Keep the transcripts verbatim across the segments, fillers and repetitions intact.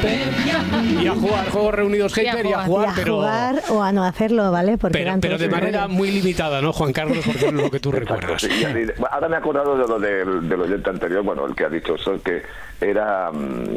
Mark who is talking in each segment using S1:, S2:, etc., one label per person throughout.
S1: Hyper y a jugar juegos reunidos Hyper y a jugar,
S2: y a
S1: pero
S2: jugar o a no hacerlo, ¿vale? Porque
S1: pero, pero de manera muy limitada, ¿no, Juan Carlos? Porque es lo que tú recuerdas.
S3: Sí, sí. Ahora me he acordado de lo del, del oyente anterior, bueno, el que ha dicho eso, que era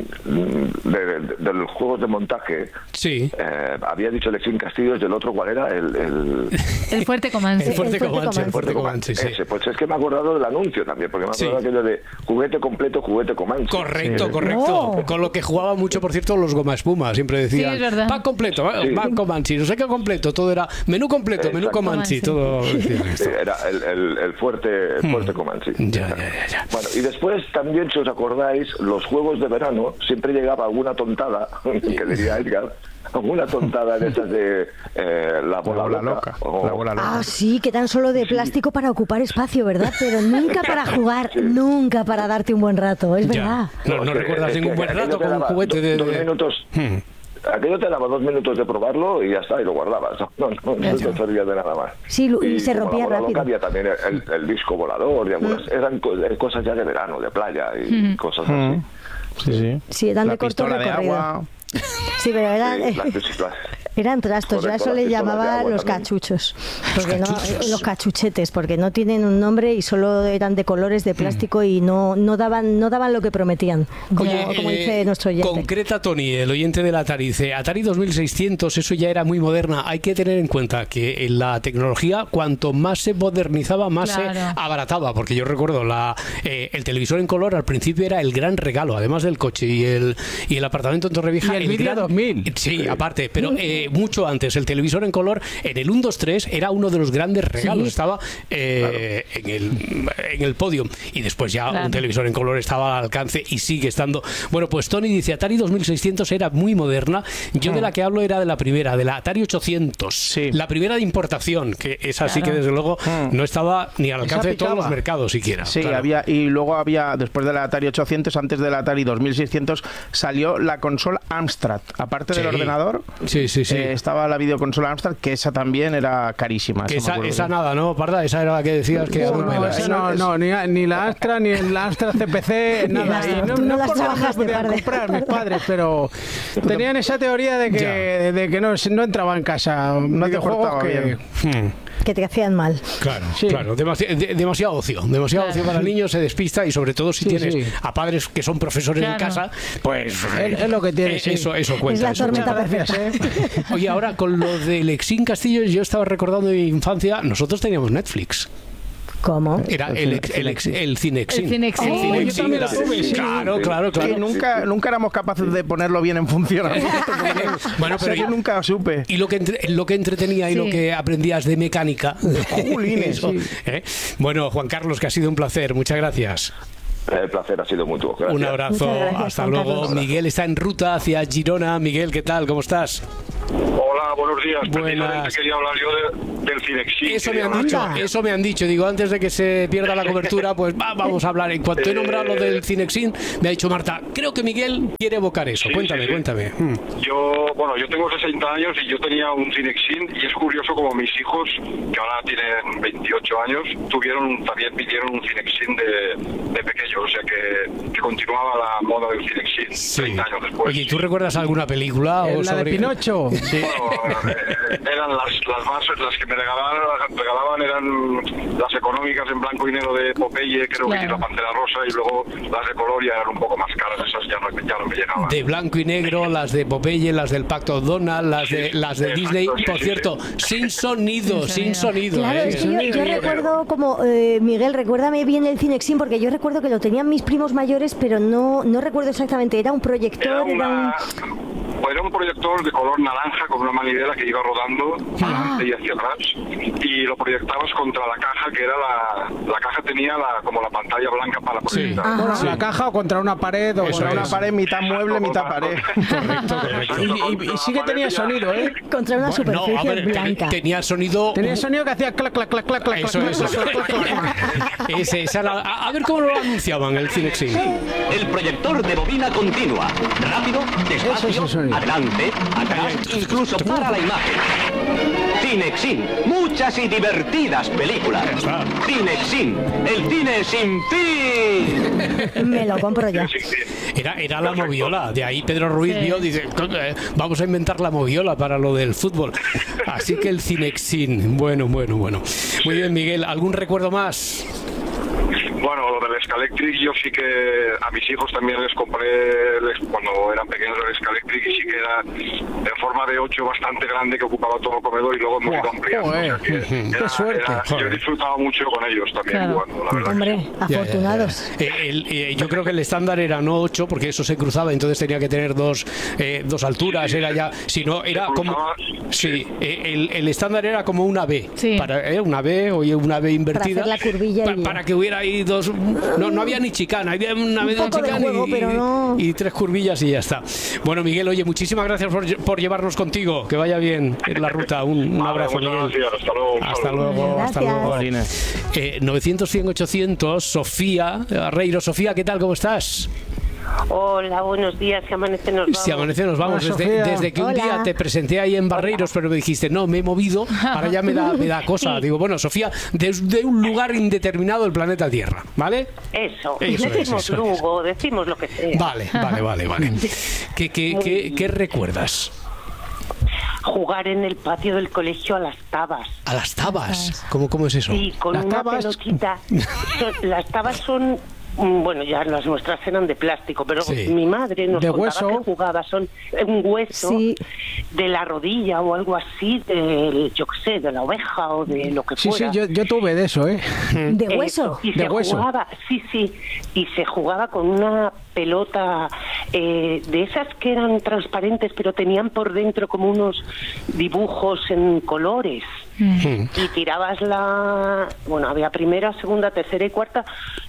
S3: de, de, de los juegos de montaje.
S1: Sí.
S3: Eh, había dicho Alexín Castillos y el otro, ¿cuál era? El, el...
S4: el Fuerte Comanche.
S1: El Fuerte Comanche, el Fuerte Comanche, sí.
S3: Ese, pues es que me he acordado del anuncio también, porque me he acordado sí. aquello de juguete completo, juguete Comanche.
S1: Correcto,
S3: sí.
S1: correcto. Oh. Con lo que jugaba mucho, por cierto, los Goma Espuma. Siempre decían,
S4: sí, es verdad.
S1: pack completo, sí. pack Comanche, no sé qué completo, todo era menú completo, menú Comanche, todo.
S3: Sí, era el, el, el fuerte, el fuerte hmm. Comanche.
S1: Ya, ya, ya, ya.
S3: Bueno, y después también, si os acordáis, los juegos de verano, siempre llegaba alguna tontada, que diría Edgar, alguna tontada de esas de eh, la bola, la bola loca. loca. O...
S2: La bola loca. Ah, sí, que tan solo de plástico para ocupar espacio, ¿verdad? Pero nunca para jugar, sí. nunca para darte un buen rato, es ya. verdad.
S1: No, no, no es recuerdas ningún buen rato con un juguete de...
S3: Dos minutos... Hmm. Aquello te daba dos minutos de probarlo y ya está, y lo guardabas. No, no, no, no te servía de nada más.
S2: Sí, y, y se rompía la rápido.
S3: Había también el, el disco volador y algunas... Mm. Eran cosas ya de verano, de playa y mm. cosas
S5: mm.
S3: así.
S5: Sí, sí.
S2: Sí, eran
S5: la
S2: de corto
S5: pistola
S2: recorrido.
S5: De agua.
S2: Sí, pero eran,
S3: sí, las, las,
S2: eran trastos. Correcto, yo a eso le llamaba los también. cachuchos. Porque los, cachuchos. No, los cachuchetes, porque no tienen un nombre y solo eran de colores de plástico mm. y no, no daban no daban lo que prometían, como,
S1: Oye,
S2: como
S1: eh,
S2: dice nuestro oyente.
S1: Concreta Tony, el oyente del Atari, dice, Atari dos mil seiscientos, eso ya era muy moderna. Hay que tener en cuenta que en la tecnología, cuanto más se modernizaba, más claro. se abarataba, porque yo recuerdo la eh, el televisor en color al principio era el gran regalo, además del coche y el, y el apartamento en Torrevieja.
S5: Y el, el vídeo dos mil.
S1: Sí, aparte, pero eh, mucho antes, el televisor en color en el uno, dos, tres era uno de los grandes regalos, sí. estaba eh, claro. en, el, en el podio, y después ya claro. un televisor en color estaba al alcance y sigue estando. Bueno, pues Tony dice, Atari dos mil seiscientos era muy moderna, yo mm. de la que hablo era de la primera, de la Atari ochocientos, sí. la primera de importación, que es así claro. que desde luego mm. no estaba ni al alcance de todos los mercados siquiera.
S5: Sí,
S1: claro.
S5: había, y luego había, después de la Atari ochocientos, antes de la Atari dos mil seiscientos, salió la consola Amstrad, aparte sí. del ordenador,
S1: sí, sí, sí.
S5: Eh, estaba la videoconsola Amstrad, que esa también era carísima.
S1: Que esa, esa nada, ¿no, Parda? Esa era la que decías que...
S6: No, no, esa no, no, ni, ni la Astra, ni el Astra C P C, nada. Y no, no, no por nada las podían comprar mis padres, pero tenían esa teoría de que, de que no, no entraba en casa un videojuego que...
S2: Hmm. que te hacían mal.
S1: Claro, sí. claro, demasi de, demasiado ocio, demasiado claro. ocio para el niño, se despista, y sobre todo si sí, tienes sí. a padres que son profesores claro. en casa, pues
S6: es, es lo que tienes.
S1: Eh, eso, eso cuenta.
S2: Es la
S1: eso
S2: tormenta
S1: cuenta.
S2: perfecta.
S1: ¿Eh? Oye, ahora con lo de Alexín Castillos, yo estaba recordando de mi infancia, nosotros teníamos Netflix.
S2: ¿Cómo?
S1: Era el, el, el, el, el Cinexin.
S4: El Cinexin.
S1: Oh,
S4: el
S1: Cinexin era, sí. Claro, claro, claro.
S5: Que nunca, nunca éramos capaces de ponerlo bien en funcionamiento.
S1: Bueno, pero
S5: yo nunca supe.
S1: Y lo que, entre, lo que entretenía y sí. lo que aprendías de mecánica.
S5: Julines,
S1: eso,
S5: sí.
S1: ¿eh? Bueno, Juan Carlos, que ha sido un placer. Muchas gracias.
S3: El placer ha sido mutuo. Gracias.
S1: Un abrazo.
S2: Gracias,
S1: hasta
S2: Juan
S1: luego.
S2: Carlos.
S1: Miguel está en ruta hacia Girona. Miguel, ¿qué tal? ¿Cómo estás?
S7: Hola, buenos días.
S1: Buenas.
S7: Quería hablar yo de, del Cinexin.
S1: Eso me han dicho, eso me han dicho. Digo, antes de que se pierda la cobertura, pues va, vamos a hablar. En cuanto he nombrado lo del Cinexin, me ha dicho Marta, creo que Miguel quiere evocar eso.
S7: Sí,
S1: cuéntame,
S7: sí, sí.
S1: cuéntame.
S7: Yo, bueno, yo tengo sesenta años y yo tenía un Cinexin, y es curioso como mis hijos, que ahora tienen veintiocho años, tuvieron también pidieron un Cinexin de, de pequeños, o sea que, que continuaba la moda del Cinexin sí. treinta años después.
S1: Oye, ¿tú recuerdas alguna película? O
S6: la
S1: sobre...
S6: de Pinocho.
S1: Sí.
S7: Bueno, eh, eran las, las más, las que me regalaban, regalaban eran las económicas en blanco y negro de Popeye, creo claro. que sí, la Pantera Rosa, y luego las de color ya eran un poco más caras, esas ya no, ya no me llegaban.
S1: De blanco y negro, las de Popeye, las del Pacto Donald, las de, sí, las de exacto, Disney, sí, por sí, cierto, sí. sin sonido, sin, sin sonido.
S2: Claro,
S1: ¿eh?
S2: es que yo, yo recuerdo como, eh, Miguel, recuérdame bien el Cinexin, porque yo recuerdo que lo tenían mis primos mayores, pero no, no recuerdo exactamente, era un proyector,
S7: era, una...
S2: era un...
S7: Era un proyector de color naranja con una manivela que iba rodando ah. y hacia atrás, y lo proyectabas contra la caja, que era la, la caja tenía la, como la pantalla blanca para proyectar.
S6: Sí. Bueno, sí. La caja o contra una pared o
S5: Eso
S6: contra
S5: es.
S6: una pared, mitad mueble, mitad pared.
S1: Correcto, correcto.
S6: Y, y, y sí que tenía sonido, ¿eh?
S2: Contra una
S1: bueno,
S2: superficie
S1: no, a ver,
S2: blanca.
S1: Tenía sonido...
S6: Tenía sonido que hacía clac, clac, clac, clac, clac.
S1: Eso,
S6: clac,
S1: eso.
S6: clac, clac, clac, clac.
S1: Ese, esa era, a, a ver cómo lo anunciaban el Cinexin.
S8: El proyector de bobina continua. Rápido, despacio,
S6: eso, eso, eso.
S8: adelante, atrás, incluso para la imagen. Cinexin, muchas y divertidas películas. Cinexin, el cine sin fin.
S2: Me lo compro ya.
S1: Era Era, era la moviola, de ahí Pedro Ruiz sí. vio, dice, vamos a inventar la moviola para lo del fútbol. Así que el Cinexin, bueno, bueno, bueno. Muy bien, Miguel, ¿algún recuerdo más?
S7: Bueno, lo del Scalectric yo sí que a mis hijos también les compré les, cuando eran pequeños el Scalectric y sí que era en forma de ocho bastante grande que ocupaba todo el comedor y luego hemos ido ampliando. O sea que era,
S6: ¡qué suerte!
S7: Era, yo disfrutaba mucho con ellos también
S2: claro.
S7: jugando, la verdad.
S2: Hombre,
S1: ya,
S2: afortunados.
S1: ya, ya. Eh, el, eh, yo creo que el estándar era no ocho porque eso se cruzaba, entonces tenía que tener dos, eh, dos alturas, era ya, si no, era como... Sí, eh, el, el estándar era como una B,
S4: sí.
S1: para, eh, una B o una B invertida.
S2: Para hacer la curvilla.
S1: Pa,
S2: y...
S1: para que hubiera ahí dos... No, no había ni chicana, había una vez de chicana
S2: juego,
S1: y,
S2: pero no...
S1: y tres curvillas y ya está. Bueno, Miguel, oye, muchísimas gracias por, por llevarnos contigo. Que vaya bien en la ruta. Un, un
S7: vale,
S1: abrazo, Miguel.
S7: Gracias. Hasta luego.
S1: Hasta luego. Hasta luego. Eh, novecientos, cien, ochocientos, Sofía Arreiro. Sofía, ¿qué tal? ¿Cómo estás?
S9: Hola, buenos días. Si amanece nos vamos.
S1: Si amanece nos vamos.
S6: Hola,
S1: desde, desde que un
S2: Hola.
S1: día te presenté ahí en Barreiros, pero me dijiste, no, me he movido, ahora ya me da, me da cosa. Sí. Digo, bueno, Sofía, desde un lugar indeterminado del planeta Tierra, ¿vale?
S9: Eso,
S1: eso
S9: decimos
S1: es, eso
S9: Lugo, es. decimos lo que sea.
S1: Vale, vale, vale, vale. ¿Qué, qué, qué, qué recuerdas?
S9: Jugar en el patio del colegio a las tabas.
S1: ¿A las tabas? ¿Cómo, cómo es eso?
S9: Sí, con
S6: las
S9: una
S6: tabas...
S9: pelotita. Son, las tabas son... Bueno, ya las nuestras eran de plástico, pero sí. mi madre nos
S6: de
S9: contaba
S6: hueso.
S9: que jugaba son un hueso sí. de la rodilla o algo así, de, yo qué sé, de la oveja o de lo que
S6: sí,
S9: fuera.
S6: Sí, sí, yo, yo tuve de eso, ¿eh?
S2: ¿De hueso?
S9: Y
S6: de
S9: se
S6: hueso.
S9: jugaba, sí, sí, y se jugaba con una pelota eh, de esas que eran transparentes, pero tenían por dentro como unos dibujos en colores. Mm. Y tirabas la... Bueno, había primera, segunda, tercera y cuarta...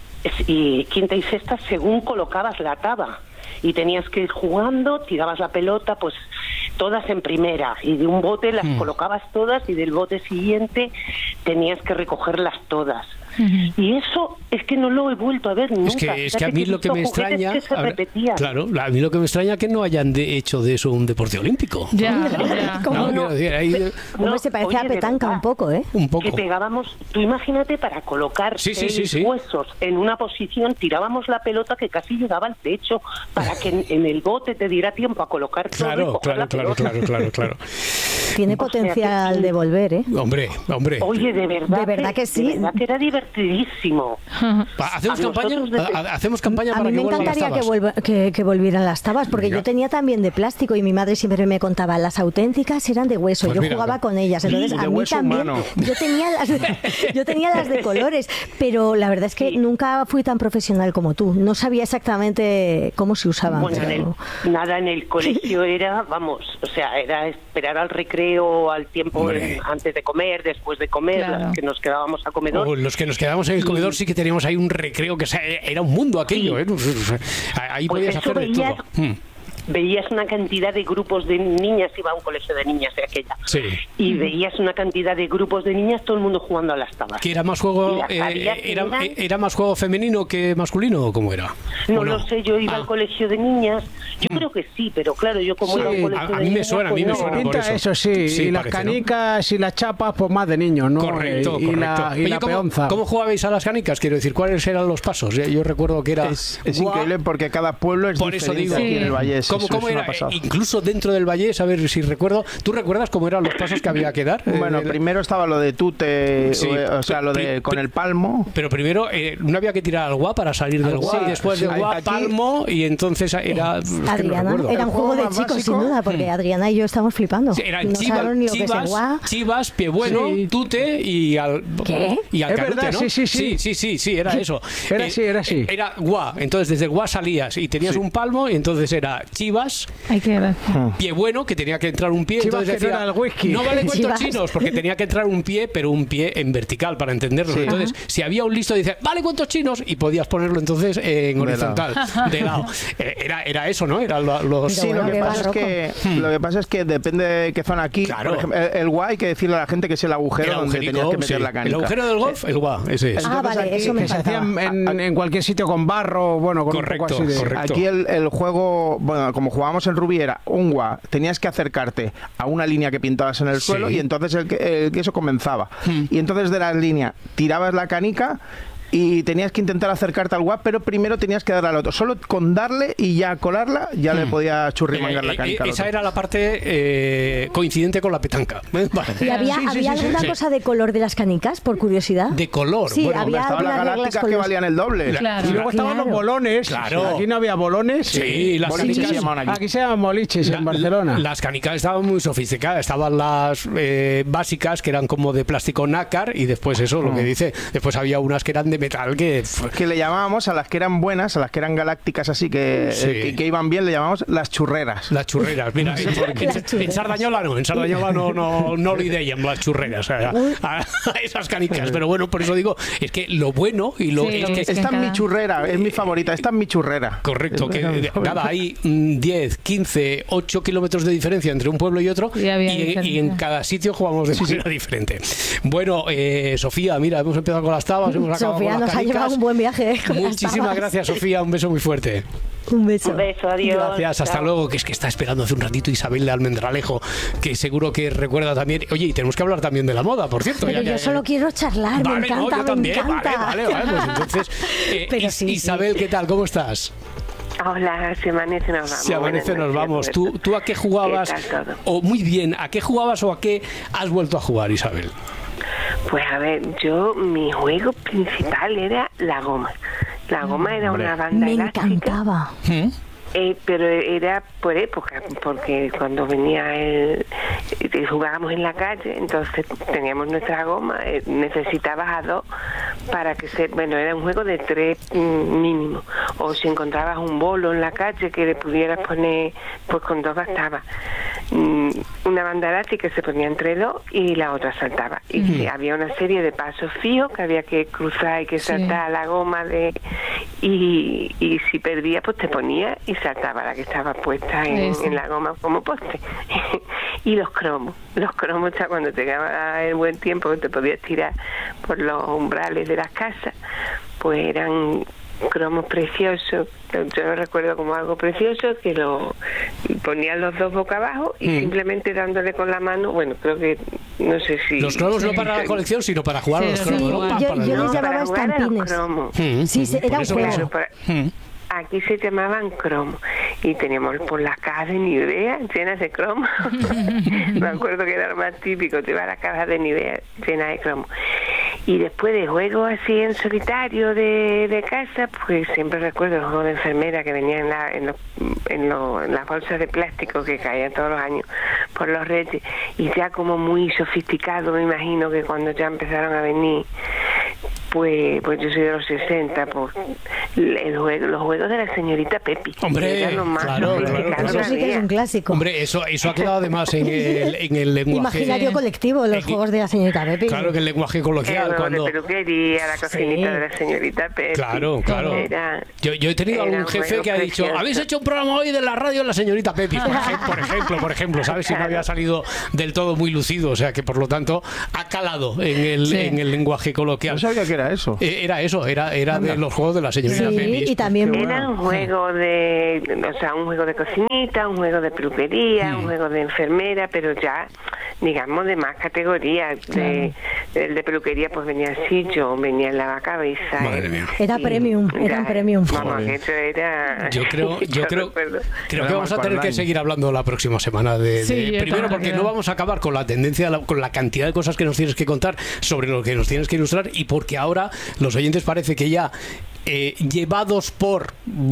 S9: y quinta y sexta según colocabas la taba y tenías que ir jugando, tirabas la pelota pues todas en primera y de un bote las mm. colocabas todas y del bote siguiente tenías que recogerlas todas. Uh-huh. Y eso es que no lo he vuelto a ver nunca.
S1: Es que, es que a mí lo que me extraña,
S9: que se
S1: a ver, claro, a mí lo que me extraña es que no hayan de hecho de eso un deporte olímpico.
S4: Ya, ya.
S2: ¿Cómo
S1: no?
S2: no?
S1: Decir, ahí,
S2: Pe- no, se parece oye, a petanca un poco, ¿eh?
S1: Un poco.
S9: Que pegábamos, tú imagínate para colocar
S1: sí, sí,
S9: seis
S1: sí, sí.
S9: huesos en una posición, tirábamos la pelota que casi llegaba al techo para que en, en el bote te diera tiempo a colocar todo
S1: claro,
S9: y coger
S1: claro,
S9: la
S1: claro,
S9: pelota.
S1: claro, claro, claro.
S2: Tiene potencial
S9: que,
S2: de volver, ¿eh?
S1: Hombre, hombre.
S9: Oye, de verdad,
S2: de verdad que, que sí.
S9: De verdad que era divertidísimo.
S1: ¿Hacemos campaña? Desde... ¿Hacemos campaña para
S2: a mí
S1: que
S2: me encantaría que, vuelva, que, que volvieran las tabas, porque mira. yo tenía también de plástico y mi madre siempre me contaba, las auténticas eran de hueso, pues yo mira, jugaba con ellas, entonces a mí también, yo tenía, las de, yo tenía las de colores, pero la verdad es que sí. nunca fui tan profesional como tú, no sabía exactamente cómo se usaban.
S9: Bueno,
S2: pero...
S9: en el, nada en el colegio era, vamos, o sea, era esperar al recreo, al tiempo en, antes de comer, después de comer, claro. los que nos quedábamos a comedor.
S1: Oh, los que nos quedábamos en el comedor sí que teníamos ahí un recreo que era un mundo aquello, sí. ¿eh? Ahí
S9: pues
S1: podías hacer de
S9: veías,
S1: todo. Hmm.
S9: Veías una cantidad de grupos de niñas, iba a un colegio de niñas de aquella,
S1: sí.
S9: y veías una cantidad de grupos de niñas, todo el mundo jugando a las tabas.
S1: ¿Que era más juego eh, era, eran... era más juego femenino que masculino o cómo era?
S9: No,
S1: no
S9: lo sé, yo iba ah. al colegio de niñas, yo creo que sí, pero claro, yo como
S1: sí.
S9: iba al colegio
S1: a,
S9: de
S1: a mí me
S9: niñas,
S1: suena, a mí me suena
S6: pinta
S1: por eso.
S6: eso sí,
S1: sí
S6: y las
S1: parece,
S6: canicas ¿no? y las chapas, pues más de niños, ¿no?
S1: Correcto,
S6: y,
S1: correcto.
S6: Y la, y
S1: Oye,
S6: la
S1: ¿cómo,
S6: peonza.
S1: ¿Cómo jugabais a las canicas? Quiero decir, ¿cuáles eran los pasos? Yo recuerdo que era...
S5: Es, es increíble porque cada pueblo es
S1: por
S5: diferente
S1: eso digo,
S5: aquí en el Vallés.
S1: ¿Cómo, cómo era? Incluso dentro del Vallés, a ver si recuerdo. ¿Tú recuerdas cómo eran los pasos que había que dar?
S5: Bueno,
S1: eh,
S5: primero estaba lo de tute, sí, o sea, lo de con el palmo.
S1: Pero primero eh, no había que tirar al guá para salir del guá, sí, y después del guá, palmo, y entonces era...
S2: Adriana, no era un juego de chicos, básico. Sin duda, porque Adriana y yo estamos flipando.
S1: Sí, eran
S2: no
S1: chivas,
S2: ni lo
S1: chivas,
S2: que es guá.
S1: chivas, pie bueno, sí. tute y al...
S2: ¿Qué?
S1: Y al
S6: es
S1: carute,
S6: verdad,
S1: ¿no?
S6: sí, sí, sí.
S1: Sí, sí, sí, sí, era eso.
S6: Era
S1: eh,
S6: así, era así.
S1: Era guá, entonces desde guá salías y tenías sí. un palmo y entonces era chivas,
S4: Hay que ver.
S1: pie bueno, que tenía que entrar un pie,
S6: chivas
S1: entonces
S6: que
S1: decía,
S6: no, era el whisky.
S1: no vale cuentos
S2: Chivas.
S1: chinos, porque tenía que entrar un pie, pero un pie en vertical para entenderlo. Sí. Entonces, ajá. si había un listo, dice, vale cuentos chinos, y podías ponerlo entonces eh, en de horizontal, lado. de lado. Eh, era, era eso, ¿no? Era lo, los...
S5: Sí, lo que, pasa es que, hmm. lo que pasa es que depende de qué zona aquí.
S1: Claro.
S5: Por ejemplo, el, el guá hay que decirle a la gente que es el agujero
S1: el
S5: donde tenías que meter
S1: sí.
S5: la canica.
S1: El agujero del golf, el guá, ese es.
S2: Ah, vale,
S5: aquí,
S2: eso me
S6: que se hacía en, en cualquier sitio con barro, bueno, con
S1: correcto,
S6: un poco así de...
S1: correcto.
S5: Aquí el, el juego, bueno, como jugábamos en Rubí era un guá, tenías que acercarte a una línea que pintabas en el suelo sí. y entonces el, el, eso comenzaba. Hmm. Y entonces de la línea tirabas la canica y tenías que intentar acercarte al guap, pero primero tenías que darle al otro. Solo con darle y ya colarla, ya hmm. le podía churrimangar eh, la canica.
S1: Eh, esa era la parte eh, coincidente con la petanca. Vale.
S2: ¿Y había, sí, sí, ¿había sí, alguna sí, cosa sí. de color de las canicas, por curiosidad?
S1: ¿De color?
S2: Sí,
S5: bueno,
S2: había
S5: estaban las galácticas que valían el doble.
S6: Claro. Y luego estaban
S2: claro.
S6: los bolones.
S5: Claro.
S6: Aquí no había bolones.
S1: Sí, las
S6: boliches
S1: canicas.
S6: Se llaman aquí. aquí se llaman boliches la, en Barcelona.
S1: Las canicas estaban muy sofisticadas. Estaban las eh, básicas, que eran como de plástico nácar, y después eso, lo que dice, después había unas que eran de metal que...
S5: Que le llamábamos a las que eran buenas, a las que eran galácticas así, que, sí. eh, que, que iban bien, le llamamos las churreras.
S1: Las churreras, mira, en, en, en Sardañola no, en Sardañola no, no, no lo ideían las churreras a, a, a esas canicas, pero bueno, por eso digo, es que lo bueno y lo...
S2: Sí,
S1: es que,
S5: esta es cada... mi churrera, es mi favorita, esta es mi churrera.
S1: Correcto, que nada, hay diez, quince, ocho kilómetros de diferencia entre un pueblo y otro, y, y, y en cada sitio jugamos de sí, manera sí. diferente. Bueno, eh, Sofía, mira, hemos empezado con las tabas, hemos acabado
S2: Sofía
S1: con las
S2: nos
S1: canicas.
S2: Ha llevado un buen viaje. Eh,
S1: Muchísimas gracias, Sofía, un beso muy fuerte.
S2: Un beso.
S9: Un beso, adiós.
S1: Gracias, hasta
S9: Chao.
S1: luego, que es que está esperando hace un ratito Isabel de Almendralejo, que seguro que recuerda también. Oye, y tenemos que hablar también de la moda, por cierto.
S2: Pero
S1: ya,
S2: yo
S1: ya,
S2: solo
S1: ya.
S2: quiero charlar,
S1: Vale,
S2: me encanta,
S1: no, yo también.
S2: me encanta.
S1: Vale, vale, vale, pues entonces, eh,
S2: Pero
S1: Is
S2: sí,
S1: Isabel,
S2: sí.
S1: ¿qué tal? ¿Cómo estás?
S9: Hola, si amanece nos vamos.
S1: Si amanece nos vamos. ¿Tú, ¿Tú a qué jugabas?
S9: ¿Qué tal todo?
S1: O muy bien, ¿a qué jugabas o a qué has vuelto a jugar, Isabel?
S9: Pues a ver, yo, mi juego principal era la goma. La goma era
S1: Hombre.
S9: una banda
S2: Me
S9: elástica.
S2: encantaba.
S1: ¿Mm?
S9: Eh, pero era por época, porque cuando venía el, eh, jugábamos en la calle, entonces teníamos nuestra goma, eh, necesitabas a dos para que se, bueno, era un juego de tres mm, mínimo, o si encontrabas un bolo en la calle que le pudieras poner, pues con dos bastaba. Mm, una banda elástica se ponía entre dos y la otra saltaba, y
S1: Mm.
S9: sí, había una serie de pasos fijos que había que cruzar y que saltar
S2: Sí.
S9: la goma de y, y si perdía pues te ponía y saltaba la que estaba puesta en,
S4: Sí.
S9: en la goma como poste. Y los cromos, los cromos ya cuando te llegaba el buen tiempo que te podías tirar por los umbrales de las casas, pues eran cromos preciosos. Yo lo recuerdo como algo precioso, que lo ponían los dos boca abajo y
S1: Mm.
S9: simplemente dándole con la mano, bueno, creo que no sé si...
S1: Los cromos no para la colección, sino para jugar
S4: Sí,
S1: a los
S4: sí.
S1: cromos, ¿no?
S2: Yo-
S1: Pa-
S2: yo
S1: para-
S2: les
S9: No,
S2: llamaba
S9: para jugar a los
S2: estampines.
S9: cromos.
S1: Mm,
S2: Sí, sí,
S1: por
S2: era un
S1: eso
S2: juego.
S1: mismo.
S9: Claro, para-
S1: Mm.
S9: Aquí se llamaban cromos y teníamos por las cajas de Nivea llenas de cromos. Me acuerdo que era lo más típico, te iba a la caja de Nivea llena de cromos. Y después de juegos así en solitario de, de casa, pues siempre recuerdo el juego de enfermera que venía en, la, en, los, en, los, en las bolsas de plástico que caían todos los años por los reyes. Y ya como muy sofisticado, me imagino que cuando ya empezaron a venir, pues pues yo soy de los sesenta, pues el juego, los juegos de la señorita Pepi.
S1: Hombre,
S9: eran los más
S1: claro,
S9: sofisticados
S1: claro,
S2: Eso sí que es un clásico.
S1: Hombre, eso, eso ha quedado además en el, en el lenguaje.
S2: Imaginario colectivo, los
S1: Eh,
S2: juegos de la señorita Pepi.
S1: Claro que el lenguaje
S9: El
S1: coloquial.
S9: juego
S1: Cuando...
S9: de peluquería, la cocinita
S2: Sí.
S9: de la señorita Pepi.
S1: Claro, claro.
S9: Era-
S1: Yo, yo he tenido
S9: era
S1: algún
S9: un
S1: jefe
S9: juego
S1: que ha dicho,
S9: precioso.
S1: habéis hecho un programa hoy de la radio la señorita Pepi, por, ejem- por ejemplo, por ejemplo, ¿sabes? Si no había salido del todo muy lucido, o sea que por lo tanto ha calado en el,
S4: Sí.
S1: en el lenguaje coloquial.
S5: No sabía que era eso.
S1: Eh, Era eso, era, era de los juegos de la señorita
S2: Sí,
S1: Pepi.
S2: y también
S9: Era un juego de, o sea, un juego de cocinita, un juego de peluquería, un juego de enfermera, pero ya, digamos, de más categoría. De, el de peluquería, pues venía el sillo, venía el lavacabezas.
S1: Madre
S9: eh,
S1: mía.
S2: Era
S9: y
S2: premium, eran
S9: ya,
S2: premium.
S9: Vamos,
S5: Joder.
S9: que eso era...
S1: Yo creo, yo creo,
S9: recuerdo.
S1: creo que
S5: Era
S1: vamos a
S5: Marco
S1: tener que
S5: Arnaiz.
S1: seguir hablando la próxima semana de, de-
S4: Sí, yo
S1: primero
S4: también
S1: porque
S4: creo.
S1: no vamos a acabar con la tendencia, la- con la cantidad de cosas que nos tienes que contar sobre lo que nos tienes que ilustrar, y porque ahora los oyentes parece que ya eh, llevados por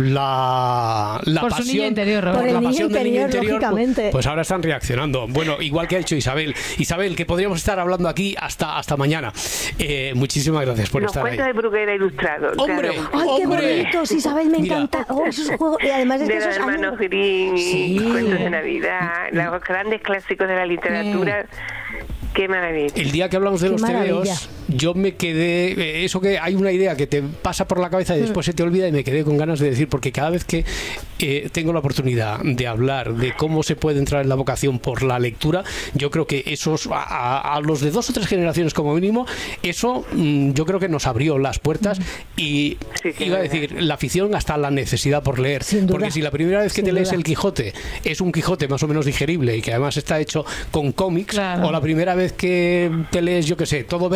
S1: la, la
S4: Por su
S1: pasión,
S4: niño interior, Roberto.
S2: Por el
S1: la
S2: niño
S1: pasión del niño
S2: interior,
S1: interior,
S2: lógicamente.
S1: pues, pues ahora están reaccionando. Bueno, igual que ha hecho Isabel. Isabel, que podríamos estar hablando aquí hasta, hasta mañana. Eh, muchísimas gracias por
S9: Los
S1: estar ahí.
S9: cuentos de Bruguera ilustrado.
S1: ¡Hombre!
S9: claro.
S2: ¡Ay, qué
S1: ¡Hombre!
S2: bonitos! Isabel, me
S1: Mira.
S2: encanta. Oh, esos juegos. Y además es que
S9: De los
S2: esos años-
S9: hermanos Grimm,
S2: Sí.
S9: y cuentos de Navidad, los grandes clásicos de la literatura. Qué maravilla.
S1: El día que hablamos de
S2: Qué
S1: los
S2: maravilla.
S1: tebeos, yo me quedé, eh, eso que hay una idea que te pasa por la cabeza y después se te olvida, y me quedé con ganas de decir, porque cada vez que eh, tengo la oportunidad de hablar de cómo se puede entrar en la vocación por la lectura, yo creo que esos, a, a- a los de dos o tres generaciones como mínimo, eso mm, yo creo que nos abrió las puertas y
S9: Sí, sí,
S1: iba a
S9: es verdad.
S1: decir, la afición hasta la necesidad por leer.
S2: Sin duda.
S1: Porque si la primera vez que
S2: Sin
S1: te lees
S2: duda.
S1: el Quijote es un Quijote más o menos digerible y que además está hecho con cómics,
S4: Claro.
S1: o la primera vez que te lees, yo qué sé, todo Verne,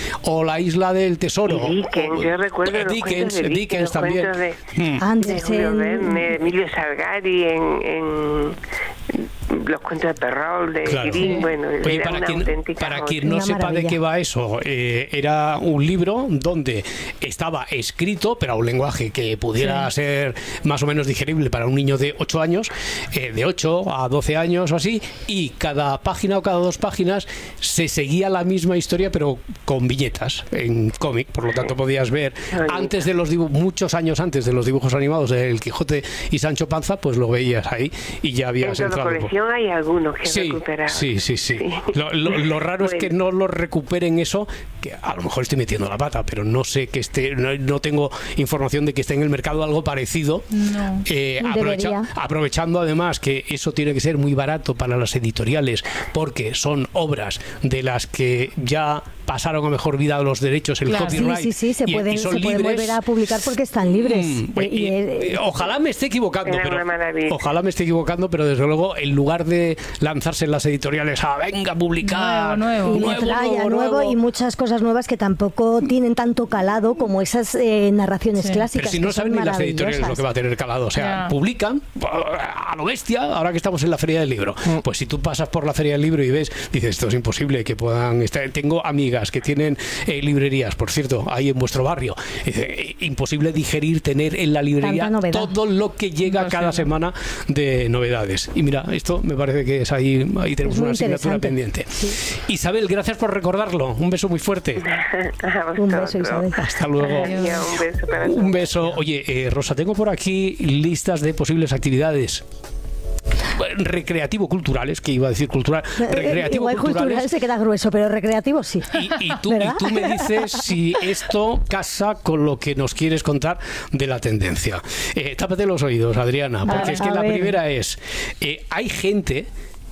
S1: o La isla del tesoro.
S4: Y Dickens, yo recuerdo los
S1: Dickens,
S4: de Dickens,
S1: Dickens también.
S4: De,
S1: mm.
S4: de Julio Verne, Emilio Salgari en, en los cuentos de Perrault, de
S1: claro.
S4: Grimm, bueno,
S1: Oye,
S4: era
S1: para
S4: una
S1: quien,
S4: auténtica
S1: para
S4: joya.
S1: quien no
S2: Una
S1: sepa
S2: maravilla.
S1: de qué va eso, eh, era un libro donde estaba escrito, pero a un lenguaje que pudiera sí. ser más o menos digerible para un niño de ocho años, eh, de ocho a doce años o así, y cada página o cada dos páginas se seguía la misma historia, pero con viñetas en cómic, por lo tanto podías ver antes de los dibujos, muchos años antes de los dibujos animados de El Quijote y Sancho Panza, pues lo veías ahí y ya habías
S4: en
S1: entrado.
S4: En la colección hay algunos que
S1: sí,
S4: recuperar.
S1: Sí, sí, sí. sí. Lo, lo, lo raro bueno. es que no lo recuperen eso, que a lo mejor estoy metiendo la pata, pero no sé que esté, no, no tengo información de que esté en el mercado algo parecido.
S2: No.
S1: Eh, aprovecha, aprovechando además que eso tiene que ser muy barato para las editoriales, porque son obras de las que ya pasaron a mejor vida los derechos, el
S2: claro.
S1: copyright.
S2: Sí, sí, sí, se
S1: y,
S2: pueden,
S1: y son
S2: se pueden
S1: libres.
S2: volver a publicar porque están libres.
S1: Mm,
S2: y,
S1: y,
S2: y,
S1: y, ojalá me esté equivocando, pero ojalá me esté equivocando, pero desde luego, en lugar de lanzarse en las editoriales a venga a publicar
S2: nuevo, nuevo, y
S1: nuevo,
S2: nuevo,
S1: nuevo,
S2: nuevo,
S1: nuevo,
S2: y muchas cosas nuevas que tampoco tienen tanto calado como esas eh, narraciones
S1: sí.
S2: clásicas.
S1: Pero si no saben ni las editoriales lo que va a tener calado, o sea, yeah. publican a lo bestia, ahora que estamos en la Feria del Libro. Mm. Pues si tú pasas por la Feria del Libro y ves, dices, esto es imposible que puedan estar. Tengo amigas que tienen eh, librerías, por cierto, ahí en vuestro barrio. Dice, imposible digerir tener en la librería todo lo que llega no, cada sí. semana de novedades. Y mira, esto me parece que es ahí, ahí tenemos una asignatura pendiente. Sí. Isabel, gracias por recordarlo. Un beso muy fuerte.
S2: Un beso, Isabel.
S1: Hasta luego.
S4: Adiós. Un beso para
S1: Un beso. Oye, eh, Rosa, tengo por aquí listas de posibles actividades recreativo-culturales, que iba a decir cultural, recreativo-culturales.
S2: Cultural se queda grueso, pero recreativo sí.
S1: Y, y, tú, y tú me dices si esto casa con lo que nos quieres contar de la tendencia. Eh, tápate los oídos, Adriana, porque a, es que la ver. primera es, eh, hay gente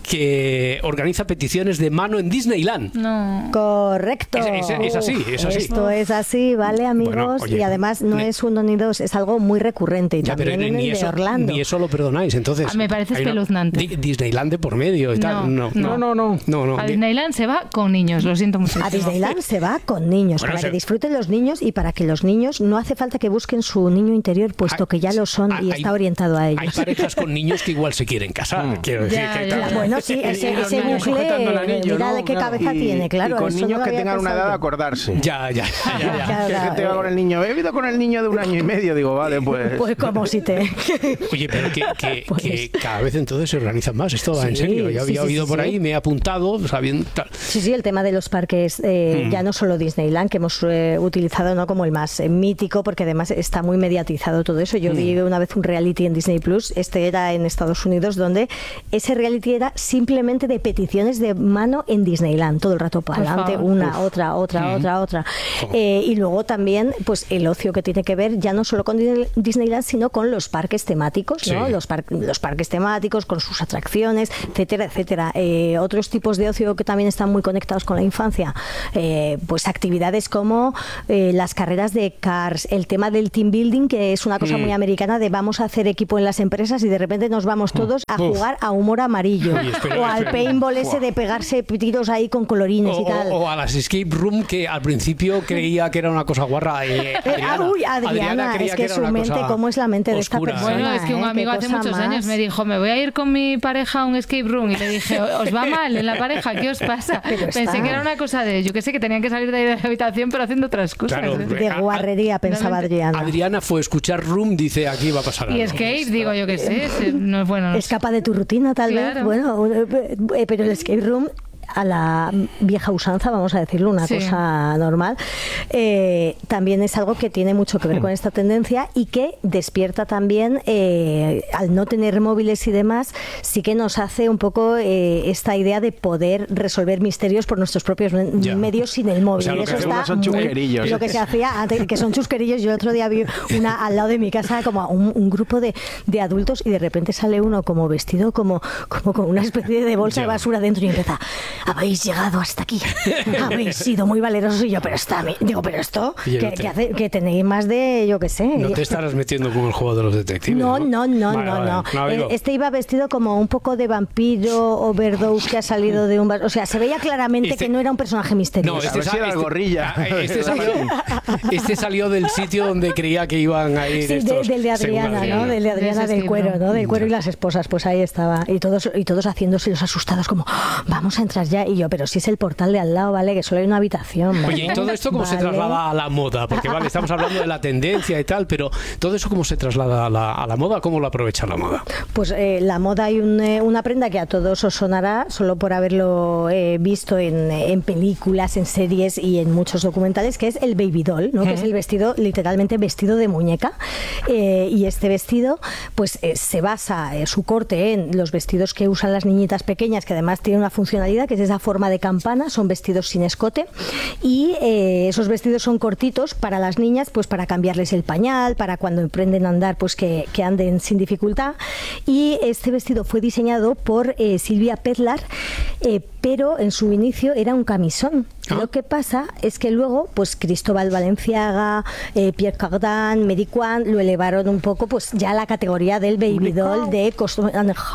S1: que organiza peticiones de mano en Disneyland.
S2: No. Correcto.
S1: Es, es, es así, es así.
S2: Esto es así, ¿vale, amigos? Bueno, oye, y además no ne, es uno ni dos, es algo muy recurrente. Y ya, también pero, en
S1: ni
S2: el
S1: eso,
S2: de Orlando.
S1: Ni eso lo perdonáis, entonces.
S10: Ah, me parece espeluznante.
S1: No, Disneyland de por medio y
S10: no,
S1: tal. No,
S6: no, no. no,
S1: no, no
S10: a Disneyland se va con niños, lo siento mucho.
S2: A Disneyland se va con niños, bueno, para se... que disfruten los niños y para que los niños no hace falta que busquen su niño interior, puesto hay, que ya lo son hay, y está orientado a ellos.
S1: Hay parejas con niños que igual se quieren casar, mm. quiero decir.
S2: Ya,
S1: que
S2: ya, ya. Bueno, sí, ese, ese bucle,
S6: anillo,
S2: mira
S6: ¿no?
S2: de qué
S6: Claro.
S2: cabeza
S5: y,
S2: tiene, claro.
S5: Y con
S2: eso
S5: niños
S2: no
S5: que tengan una edad de
S2: yo.
S5: acordarse.
S1: Ya, ya, ya. ya, ya.
S2: ya,
S5: Que
S2: ya
S5: gente va con el niño, he ido con el niño de un año y medio, digo, vale, pues...
S2: Pues como si te...
S1: Oye, pero que, que, pues... que cada vez entonces se organizan más, esto va
S2: sí,
S1: en serio. Ya había
S2: sí,
S1: oído
S2: sí,
S1: por
S2: sí.
S1: ahí, me he apuntado, sabiendo tal.
S2: Sí, sí, el tema de los parques, eh, mm. ya no solo Disneyland, que hemos eh, utilizado no como el más eh, mítico, porque además está muy mediatizado todo eso. Yo mm. vi una vez un reality en Disney Plus, este era en Estados Unidos, donde ese reality era simplemente de peticiones de mano en Disneyland, todo el rato para adelante, una, Uf. otra, otra, mm. otra, otra. Oh. Eh, y luego también, pues el ocio que tiene que ver ya no solo con Disneyland, sino con los parques temáticos, sí. ¿no? Los, par los parques temáticos, con sus atracciones, etcétera, etcétera. Eh, otros tipos de ocio que también están muy conectados con la infancia, eh, pues actividades como eh, las carreras de cars, el tema del team building, que es una cosa mm. muy americana de vamos a hacer equipo en las empresas y de repente nos vamos todos a Uf. jugar a humor amarillo. Oye, espera, o al espera. paintball ese de pegarse tiros ahí con colorines
S1: o,
S2: y tal.
S1: O, o a las escape room, que al principio creía que era una cosa guarra. Eh, Adriana,
S2: Uy, Adriana, Adriana es que, que su mente, ¿cómo es la mente
S1: oscura,
S2: de esta persona?
S10: Bueno, es que un
S2: ¿eh?
S10: amigo hace muchos más. años me dijo, me voy a ir con mi pareja a un escape room, y le dije, ¿os va mal en la pareja? ¿Qué os pasa? Pero Pensé está. que era una cosa de, yo que sé, que tenían que salir de ahí de la habitación, pero haciendo otras cosas.
S1: Claro,
S10: ¿eh?
S2: De guarrería, pensaba Adriana.
S1: Adriana fue escuchar Room, dice, aquí va a pasar algo.
S10: Y escape, digo, yo que sé, no es bueno. No
S2: Escapa de tu rutina, tal claro. vez. Bueno, pero el escape room, a la vieja usanza, vamos a decirlo, una sí. cosa normal, eh, también es algo que tiene mucho que ver con esta tendencia y que despierta también, eh, al no tener móviles y demás, sí que nos hace un poco eh, esta idea de poder resolver misterios por nuestros propios ya. medios sin el móvil.
S5: O sea, lo
S2: Eso
S5: que
S2: está
S5: son chusquerillos.
S2: Muy, lo que se hacía antes, que son chusquerillos. Yo el otro día vi una al lado de mi casa, como un, un grupo de, de adultos, y de repente sale uno como vestido como, como con una especie de bolsa ya. de basura dentro y empieza... habéis llegado hasta aquí, habéis sido muy valerosos. Y yo, pero está, digo, pero esto, que,
S1: te...
S2: que, hace, que tenéis más de, yo qué sé.
S1: No te estarás metiendo con el juego de los detectives.
S2: No, no, no,
S1: vale,
S2: no,
S1: vale.
S2: no.
S1: no
S2: eh, este iba vestido como un poco de vampiro, overdose, que ha salido de un... O sea, se veía claramente este... que no era un personaje misterioso.
S5: No, este, este, era este, gorrilla.
S1: Este salió, este salió del sitio donde creía que iban a ir
S2: sí,
S1: estos...
S2: De, del de Adriana, ¿no? Del de Adriana del cuero, ¿no? Del cuero y las esposas, pues ahí estaba. Y todos, y todos haciéndose los asustados como, oh, vamos a entrar ya. Y yo, pero si es el portal de al lado, ¿vale? Que solo hay una habitación, ¿vale?
S1: Oye, ¿y todo esto cómo vale. se traslada a la moda? Porque, vale, estamos hablando de la tendencia y tal, pero ¿todo eso cómo se traslada a la, a la moda? ¿Cómo lo aprovecha la moda?
S2: Pues eh, la moda hay un, eh, una prenda que a todos os sonará, solo por haberlo eh, visto en, en películas, en series y en muchos documentales, que es el baby doll, ¿no? Uh-huh. Que es el vestido, literalmente vestido de muñeca. Eh, y este vestido, pues eh, se basa eh, su corte en los vestidos que usan las niñitas pequeñas, que además tienen una funcionalidad que es esa forma de campana, son vestidos sin escote, y eh, esos vestidos son cortitos para las niñas, pues para cambiarles el pañal, para cuando emprenden a andar, pues que, que anden sin dificultad. Y este vestido fue diseñado por eh, Silvia Pedlar, eh, pero en su inicio era un camisón. ¿Ah? Lo que pasa es que luego, pues Cristóbal Valenciaga, eh, Pierre Cardin, Mary Quant lo elevaron un poco, pues ya a la categoría del baby doll de costura,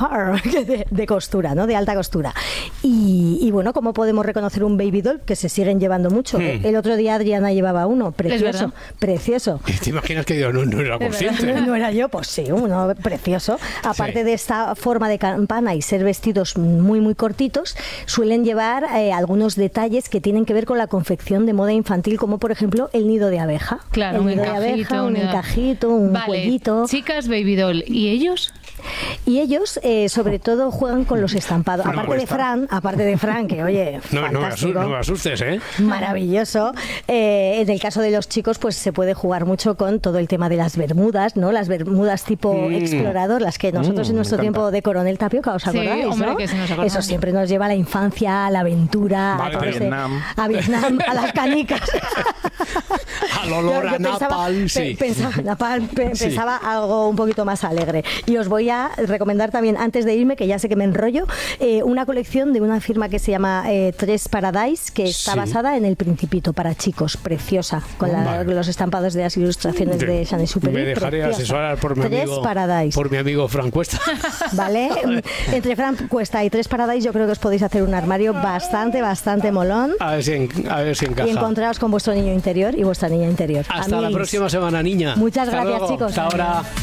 S2: de, de costura, ¿no? De alta costura. Y, y bueno, ¿cómo podemos reconocer un baby doll? Que se siguen llevando mucho. Hmm. El otro día Adriana llevaba uno, precioso, precioso.
S1: ¿Te imaginas que yo no, no era consciente?
S2: No, no era yo, pues sí, uno precioso. Aparte sí. de esta forma de campana y ser vestidos muy, muy cortitos, suelen llevar eh, algunos detalles que tienen que ver con la confección de moda infantil, como por ejemplo el nido de abeja.
S10: Claro,
S2: el
S10: un
S2: nido
S10: encajito,
S2: de abeja, un
S10: nido...
S2: encajito, un
S10: vale,
S2: cuellito.
S10: Chicas baby doll, ¿y ellos?
S2: Y ellos, eh, sobre todo, juegan con los estampados. No, aparte de Fran, aparte de Fran, que oye,
S1: no,
S2: fantástico,
S1: no, me asustes, no me asustes, ¿eh?
S2: Maravilloso. Eh, en el caso de los chicos, pues se puede jugar mucho con todo el tema de las bermudas, ¿no? Las bermudas tipo mm. explorador, las que nosotros mm, en nuestro tiempo de Coronel Tapioca, ¿os acordáis?
S10: Sí, hombre,
S2: ¿no?
S10: que se nos acordamos.
S2: Eso siempre nos lleva a la infancia, a la aventura,
S1: vale,
S2: a,
S5: Vietnam.
S2: a Vietnam, a las canicas.
S1: Al olor yo, yo a napalm, sí.
S2: Pensaba, napalm, pe, sí. pensaba algo un poquito más alegre. Y os voy a recomendar también, antes de irme, que ya sé que me enrollo, eh, una colección de una firma que se llama eh, Tres Paradise, que está sí. basada en El Principito, para chicos, preciosa, con la, vale. los estampados de las ilustraciones de, de Saint-Exupéry.
S1: Me dejaré preciosa. asesorar por mi
S2: Tres
S1: amigo
S2: Paradise.
S1: por mi amigo Fran Cuesta.
S2: Vale, entre Fran Cuesta y Tres Paradise yo creo que os podéis hacer un armario bastante, bastante molón.
S1: A ver si, en, a ver si encaja.
S2: Y encontraos con vuestro niño interior y vuestra niña interior.
S1: Hasta Amigos. La próxima semana, niña.
S2: Muchas
S1: Hasta
S2: gracias,
S1: luego.
S2: chicos.
S1: Hasta ahora.